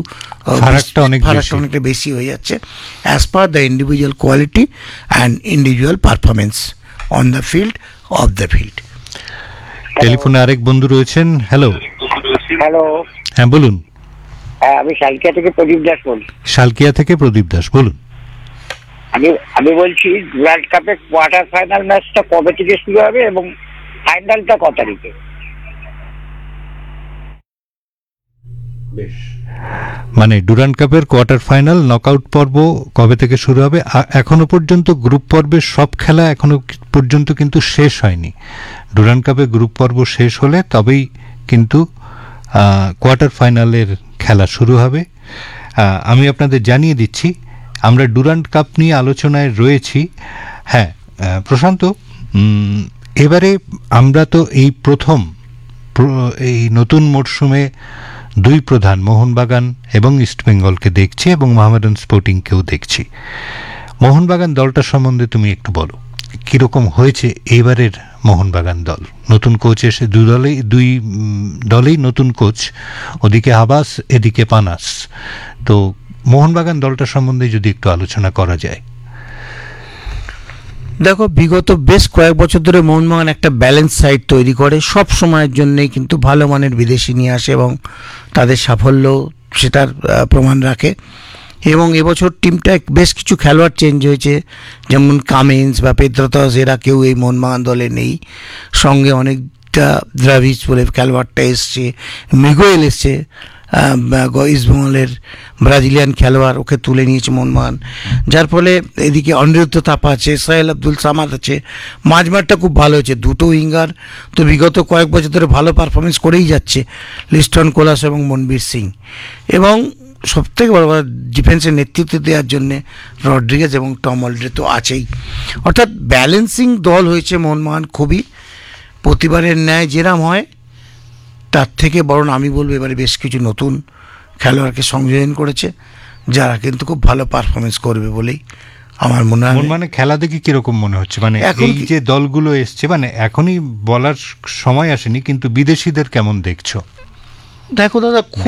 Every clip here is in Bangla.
ফারাকটা অনেকটা বেশি হয়ে যাচ্ছে as per the individual quality and individual performance on the field of the field. টেলিফোনে আরেক বন্ধু রয়েছেন। হ্যালো। হ্যাঁ বলুন। আমি শালকিয়া থেকে প্রদীপ দাস বলছি। শালকিয়া থেকে প্রদীপ দাস বলুন। আমি বলছি ওয়ার্ল্ড কাপের কোয়ার্টার ফাইনাল ম্যাচটা কবে থেকে শুরু হবে এবং ফাইনালটা কত তারিখে? বেশ, মানে ডুরান্ড কাপের কোয়ার্টার ফাইনাল নকআউট পর্ব কবে থেকে শুরু হবে? এখনো পর্যন্ত গ্রুপ পর্বের সব খেলা এখনো পর্যন্ত কিন্তু শেষ হয়নি। ডুরান্ড কাপের গ্রুপ পর্ব শেষ হলে তবেই কিন্তু কোয়ার্টার ফাইনালের খেলা শুরু হবে। আমি আপনাদের জানিয়ে দিচ্ছি আমরা ডুরান্ড কাপ নিয়ে আলোচনায় রয়েছি। হ্যাঁ প্রশান্ত, এবারে আমরা তো এই প্রথম এই নতুন মরশুমে দুই প্রধান মোহনবাগান এবং ইস্টবেঙ্গলকে দেখছি এবং মোহামেডান স্পোর্টিংকেও দেখছি। মোহনবাগান দলটা সম্বন্ধে তুমি একটু বলো, কীরকম হয়েছে এবারের মোহনবাগান দল? নতুন কোচ এসে দুই দলেই নতুন কোচ, ওদিকে আবাস এদিকে পানাস। তো মোহনবাগান দলটা সম্বন্ধে যদি একটু আলোচনা করা যায়। দেখো, বিগত বেশ কয়েক বছর ধরে মোহনবাগান একটা ব্যালেন্স সাইড তৈরি করে, সব সময়ের জন্যই কিন্তু ভালো মানের বিদেশি নিয়ে আসে এবং তাদের সাফল্য সেটার প্রমাণ রাখে। এবং এবছর টিমটা বেশ কিছু খেলোয়াড় চেঞ্জ হয়েছে, যেমন কামিন্স বা পেদ্রোতাস, এরা কেউ এই মোহনবাগান দলে নেই। সঙ্গে অনেকটা দ্রাভিজ বলে খেলোয়াড়টা এসছে, মিগুয়েল এসছে ইস্টবেঙ্গলের ব্রাজিলিয়ান খেলোয়াড়, ওকে তুলে নিয়েছে মোহনবাগান, যার ফলে এদিকে অনিরুদ্ধ থাপা আছে, সাহেল আব্দুল সামাদ আছে, মাঝমাঠটা খুব ভালো হয়েছে। দুটো উইঙ্গার তো বিগত কয়েক বছর ধরে ভালো পারফরমেন্স করেই যাচ্ছে, লিস্টন কোলাস এবং মনবীর সিং। এবং সবথেকে বড় কথা, ডিফেন্সের নেতৃত্ব দেওয়ার জন্যে রড্রিগেজ এবং টম অলড্রে তো আছেই। অর্থাৎ ব্যালেন্সিং দল হয়েছে মোহনবাগান খুবই। প্রতিবারের ন্যায় যেরাম হয় তার থেকে বরং আমি বলবো এবারে বেশ কিছু নতুন খেলোয়াড়কে সংযোজন করেছে, যারা কিন্তু খুব ভালো পারফরমেন্স করবে বলেই আমার মনে হয়। মানে খেলা দেখি কিরকম মনে হচ্ছে, মানে এই যে দলগুলো এসছে, মানে এখনই বলার সময় আসেনি, কিন্তু বিদেশিদের কেমন দেখছো? দেখো দাদা, খুব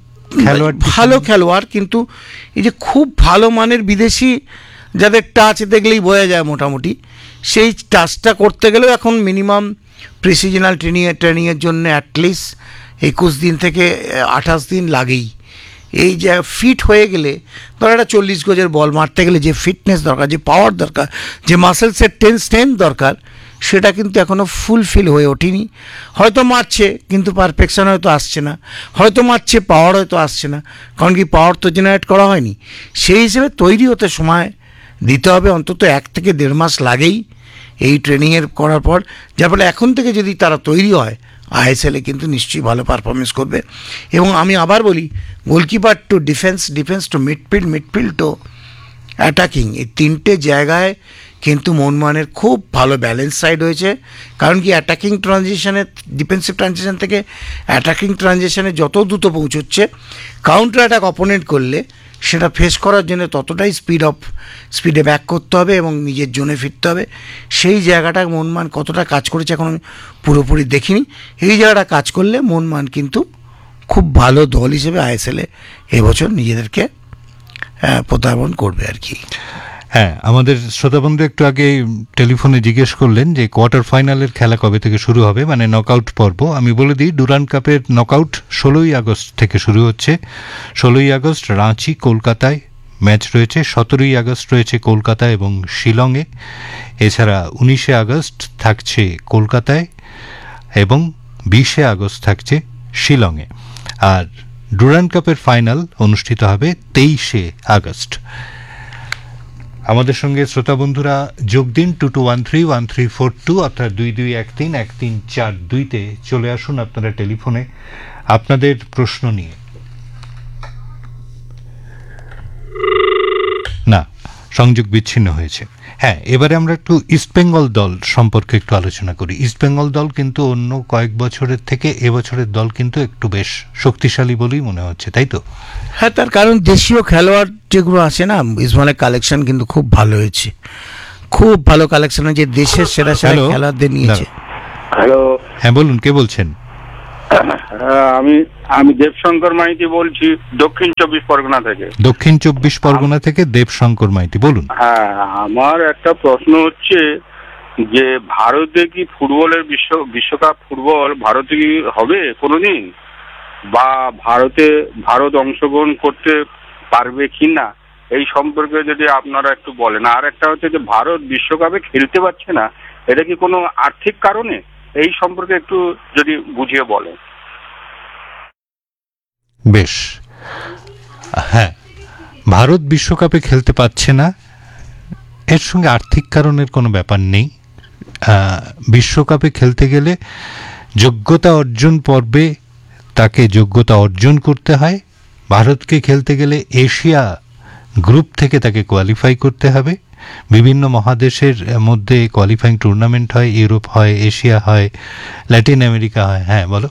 ভালো খেলোয়াড়, কিন্তু এই যে খুব ভালো মানের বিদেশি যাদের টাচ দেখলেই বোঝা যায় মোটামুটি, সেই টাচটা করতে গেলেও এখন মিনিমাম প্রিসিজনাল ট্রেনিংয়ের জন্য অ্যাটলিস্ট 21 দিন থেকে 28 দিন লাগেই। এই যে ফিট হয়ে গেলে, ধরো একটা 40 গজের বল মারতে গেলে যে ফিটনেস দরকার, যে পাওয়ার দরকার, যে মাসেলসের স্ট্রেংথ দরকার, সেটা কিন্তু এখনও ফুলফিল হয়ে ওঠেনি। হয়তো মারছে কিন্তু পারফেকশন হয়তো আসছে না, হয়তো মারছে পাওয়ার হয়তো আসছে না, কারণ কি পাওয়ার তো জেনারেট করা হয়নি। সেই হিসেবে তৈরি হতে সময় দিতে হবে, অন্তত 1 থেকে 1.5 মাস লাগেই এই ট্রেনিংয়ের করার পর। যার ফলে এখন থেকে যদি তারা তৈরি হয়, আইএসএলে কিন্তু নিশ্চয়ই ভালো পারফরমেন্স করবে। এবং আমি আবার বলি, goalkeeper two defence two midfield two attacking, এই 3টে জায়গায় কিন্তু মোহনবাগানের খুব ভালো ব্যালেন্স সাইড হয়েছে। কারণ কি, অ্যাটাকিং ট্রানজিশনে, ডিফেন্সিভ ট্রানজিশন থেকে অ্যাটাকিং ট্রানজিশনে যত দ্রুত পৌঁছচ্ছে, কাউন্টার অ্যাটাক অপোনেন্ট করলে সেটা ফেস করার জন্য ততটাই স্পিডে ব্যাক করতে হবে এবং নিজের জোনে ফিরতে হবে। সেই জায়গাটা মোহনবাগান কতটা কাজ করেছে এখন আমি পুরোপুরি দেখিনি। এই জায়গাটা কাজ করলে মোহনবাগান কিন্তু খুব ভালো দল হিসেবে আইএসএলে এবছর নিজেদেরকে প্রত্যাবর্তন করবে আর কি। হ্যাঁ, আমাদের শ্রোতাবন্ধু একটু আগে টেলিফোনে জিজ্ঞেস করলেন যে কোয়ার্টার ফাইনালের খেলা কবে থেকে শুরু হবে, মানে নকআউট পর্ব। আমি বলে দিই, ডুরান্ড কাপের নকআউট 16ই আগস্ট থেকে শুরু হচ্ছে। 16ই আগস্ট রাঁচি, কলকাতায় ম্যাচ রয়েছে। 17ই আগস্ট রয়েছে কলকাতা এবং শিলংয়ে। এছাড়া 19শে আগস্ট থাকছে কলকাতায় এবং 20শে আগস্ট থাকছে শিলংয়ে। আর ডুরান্ড কাপের ফাইনাল অনুষ্ঠিত হবে 23শে আগস্ট। আমাদের সঙ্গে শ্রোতা বন্ধুরা যোগ দিন 22131342 অর্থাৎ 22131342-তে চলে আসুন আপনারা টেলিফোনে আপনাদের প্রশ্ন নিয়ে। না, সংযোগ বিচ্ছিন্ন হয়েছে। হ্যাঁ, এবারে আমরা একটু ইস্টবেঙ্গল দল সম্পর্কে একটু আলোচনা করি। ইস্টবেঙ্গল দল কিন্তু অন্য কয়েক বছরের থেকে এবছরের দল কিন্তু একটু বেশ শক্তিশালী বলেই মনে হচ্ছে, তাই তো? হ্যাঁ, তার কারণ দেশীয় খেলোয়াড় যেগুলো আছে না, ইস্টবেঙ্গলের কালেকশন কিন্তু খুব ভালো হয়েছে, খুব ভালো কালেকশন হয়েছে, দেশের সেরা সেরা খেলোয়াড়দের নিয়েছে। হ্যালো, হ্যাঁ বলুন, কে বলছেন? আমি দেবশঙ্কর মাইতি বলছি দক্ষিণ 24 পরগনা থেকে। দক্ষিণ 24 পরগনা থেকে দেবশঙ্কর মাইতি, বলুন। হ্যাঁ, আমার একটা প্রশ্ন হচ্ছে যে ভারতে কি ফুটবলের বিশ্বকাপ ফুটবল ভারতে কি হবে কোনোদিন, বা ভারত অংশগ্রহণ করতে পারবে কি না, এই সম্পর্কে যদি আপনারা একটু বলেন। আর একটা হচ্ছে যে ভারত বিশ্বকাপে খেলতে পারছে না, এটা কি কোনো আর্থিক কারণে? এই সম্পর্কে একটু যদি বুঝিয়ে বলেন। বেশ, হ্যাঁ, ভারত বিশ্বকাপে খেলতে পারছে না, এর সঙ্গে আর্থিক কারণের কোনো ব্যাপার নেই। বিশ্বকাপে খেলতে গেলে যোগ্যতা অর্জন পর্বে তাকে যোগ্যতা অর্জন করতে হয়। ভারতকে খেলতে গেলে এশিয়া গ্রুপ থেকে তাকে কোয়ালিফাই করতে হবে। বিভিন্ন মহাদেশের মধ্যে কোয়ালিফাইং টুর্নামেন্ট হয়, ইউরোপ হয়, এশিয়া হয়, ল্যাটিন আমেরিকা হয়। হ্যাঁ, বলো।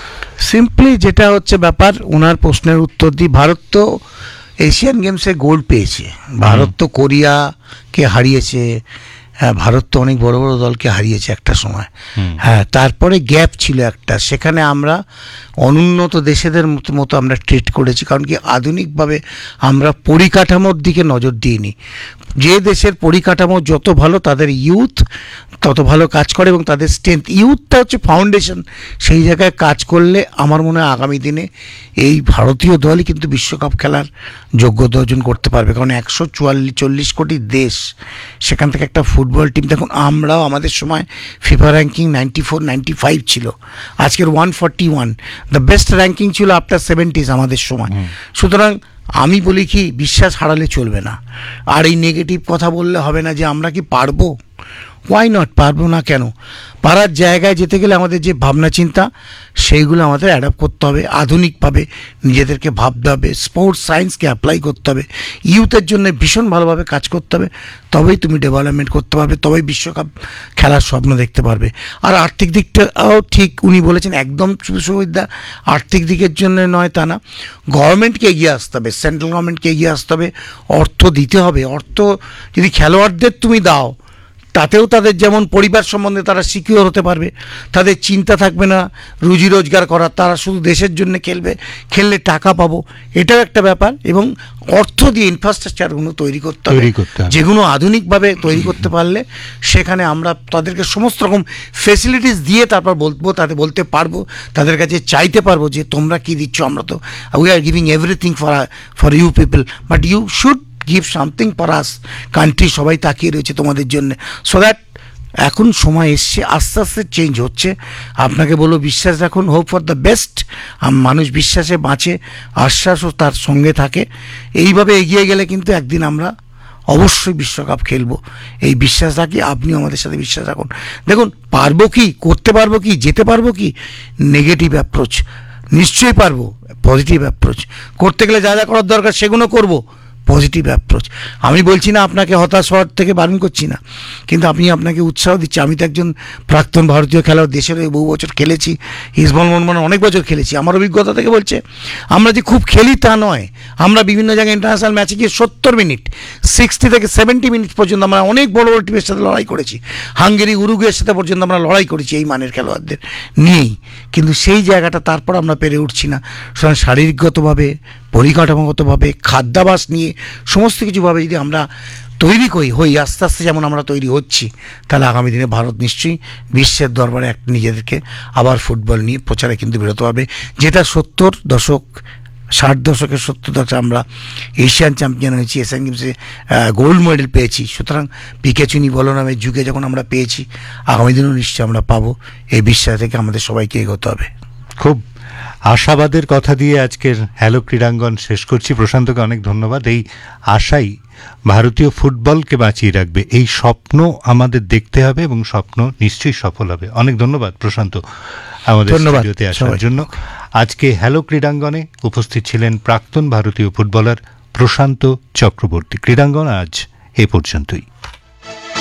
সিম্পলি যেটা হচ্ছে ব্যাপার, ওনার প্রশ্নের উত্তর দিই। ভারত তো এশিয়ান গেমসে গোল্ড পেয়েছে, ভারত তো কোরিয়াকে হারিয়েছে, হ্যাঁ, ভারত তো অনেক বড় বড় দলকে হারিয়েছে একটা সময়। হ্যাঁ, তারপরে গ্যাপ ছিল একটা, সেখানে আমরা অনুন্নত দেশেদের মতো আমরা ট্রিট করেছি। কারণ কি, আধুনিকভাবে আমরা পরিকাঠামোর দিকে নজর দিইনি। যে দেশের পরিকাঠামো যত ভালো, তাদের ইউথ তত ভালো কাজ করে এবং তাদের স্ট্রেংথ, ইউথটা হচ্ছে ফাউন্ডেশন। সেই জায়গায় কাজ করলে আমার মনে হয় আগামী দিনে এই ভারতীয় দলই কিন্তু বিশ্বকাপ খেলার যোগ্যতা অর্জন করতে পারবে। কারণ 140 কোটি দেশ, সেখান থেকে একটা ফুটবল টিম। দেখুন, আমরাও আমাদের সময় ফিফা র্যাঙ্কিং 94-95 ছিল, আজকের 141। দ্য বেস্ট র্যাঙ্কিং ছিল আফটার 70s আমাদের সময়। সুতরাং আমি বলি কি, বিশ্বাস হারালে চলবে না। আর এই নেগেটিভ কথা বললে হবে না যে আমরা কি পারবো। ওয়াই নট, পারবো না কেন? পারার জায়গায় যেতে গেলে আমাদের যে ভাবনা চিন্তা, সেইগুলো আমাদের অ্যাডাপ্ট করতে হবে, আধুনিকভাবে নিজেদেরকে ভাবতে হবে, স্পোর্টস সায়েন্সকে অ্যাপ্লাই করতে হবে, ইউথের জন্য ভীষণ ভালোভাবে কাজ করতে হবে। তবেই তুমি ডেভেলপমেন্ট করতে পারবে, তবেই বিশ্বকাপ খেলার স্বপ্ন দেখতে পারবে। আর আর্থিক দিকটাও ঠিক উনি বলেছেন, একদম সুবিধা আর্থিক দিকের জন্য নয় তা না, গভর্নমেন্টকে এগিয়ে আসতে হবে, সেন্ট্রাল গভর্নমেন্টকে এগিয়ে আসতে হবে, অর্থ দিতে হবে। অর্থ যদি খেলোয়াড়দের তুমি দাও, তাতেও তাদের যেমন পরিবার সম্বন্ধে তারা সিকিউর হতে পারবে, তাদের চিন্তা থাকবে না রুজি রোজগার করার, তারা শুধু দেশের জন্য খেলবে, খেললে টাকা পাবো, এটাও একটা ব্যাপার। এবং অর্থ দিয়ে ইনফ্রাস্ট্রাকচারগুলো তৈরি করতে হবে, যেগুলো আধুনিকভাবে তৈরি করতে পারলে সেখানে আমরা তাদেরকে সমস্ত রকম ফেসিলিটিস দিয়ে তারপর বলতে পারবো, তাদের কাছে চাইতে পারবো যে তোমরা কি দিচ্ছ, আমরা তো we are giving everything for you people, but you should give something for us. Country সবাই তাকিয়ে রয়েছে তোমাদের জন্য। সো দ্যাট এখন সময় এসছে, আস্তে আস্তে চেঞ্জ হচ্ছে। আপনাকে বলবো, বিশ্বাস রাখুন, হোপ ফর দ্য বেস্ট। মানুষ বিশ্বাসে বাঁচে, আশ্বাসও তার সঙ্গে থাকে। এইভাবে এগিয়ে গেলে কিন্তু একদিন আমরা অবশ্যই বিশ্বকাপ খেলবো, এই বিশ্বাস রাখি। আপনিও আমাদের সাথে বিশ্বাস রাখুন। দেখুন, পারবো কি, করতে পারবো কি, যেতে পারবো কি, নেগেটিভ অ্যাপ্রোচ নিশ্চয়ই পারবো, পজিটিভ অ্যাপ্রোচ করতে গেলে যা যা করার দরকার সেগুলো করবো, পজিটিভ অ্যাপ্রোচ। আমি বলছি না আপনাকে হতাশ হওয়ার থেকে বারণ করছি না, কিন্তু আপনাকে উৎসাহ দিচ্ছি। আমি তো একজন প্রাক্তন ভারতীয় খেলোয়াড়, দেশের হয়ে বহু বছর খেলেছি, ইস্টবেঙ্গল মোহনবাগান অনেক বছর খেলেছি। আমার অভিজ্ঞতা থেকে বলছে, আমরা যে খুব খেলি তা নয়, আমরা বিভিন্ন জায়গায় ইন্টারন্যাশনাল ম্যাচে গিয়ে 70 মিনিট, 60 থেকে 70 মিনিট পর্যন্ত আমরা অনেক বড় বড় টিমের সাথে লড়াই করেছি। হাঙ্গেরি, উরুগুয়ের সাথে পর্যন্ত আমরা লড়াই করেছি এই মানের খেলোয়াড়দের নিয়েই। কিন্তু সেই জায়গাটা তারপর আমরা পেরে উঠছি না। সুতরাং শারীরিকগতভাবে, পরিকাঠামোগতভাবে, খাদ্যাভ্যাস নিয়ে সমস্ত কিছুভাবে যদি আমরা তৈরি হই আস্তে আস্তে, যেমন আমরা তৈরি হচ্ছি, তাহলে আগামী দিনে ভারত নিশ্চয়ই বিশ্বের দরবারে নিজেদেরকে আবার ফুটবল নিয়ে প্রচারে কিন্তু বেরোতে হবে। যেটা 60 দশকের 70 দশকে আমরা এশিয়ান চ্যাম্পিয়ন হয়েছি, এশিয়ান গেমসে গোল্ড মেডেল পেয়েছি। সুতরাং পিকেচুনি বলো নামের যুগে যখন আমরা পেয়েছি, আগামী দিনেও নিশ্চয়ই আমরা পাবো। এই বিশ্বাস থেকে আমাদের সবাইকে এগোতে হবে। খুব আশাবাদের কথা দিয়ে আজকের হ্যালো ক্রীড়াঙ্গন শেষ করছি। প্রশান্তকে অনেক ধন্যবাদ। এই আশাই ভারতীয় ফুটবলকে বাঁচিয়ে রাখবে, এই স্বপ্ন আমাদের দেখতে হবে এবং স্বপ্ন নিশ্চয়ই সফল হবে। অনেক ধন্যবাদ প্রশান্ত আমাদের স্টুডিওতে আসার জন্য। আজকে হ্যালো ক্রীড়াঙ্গনে উপস্থিত ছিলেন প্রাক্তন ভারতীয় ফুটবলার প্রশান্ত চক্রবর্তী। ক্রীড়াঙ্গন আজ এ পর্যন্তই।